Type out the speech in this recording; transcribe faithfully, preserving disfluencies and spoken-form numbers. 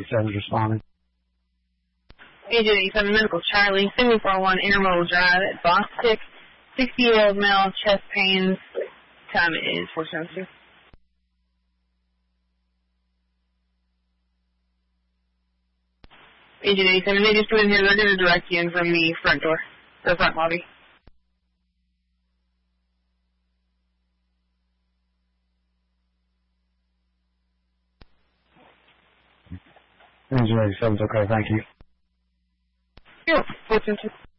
seven responding. Agent eighty-seven Medical Charlie, seven four one Intermodal Drive at Bostic, sixty-year-old male, chest pains. Time is four seventy-two. Agent eighty-seven, they just put in here, they're going to direct you in from the front door, the front lobby. Agent eighty-seven's okay, thank you. Yep, four seventy-two.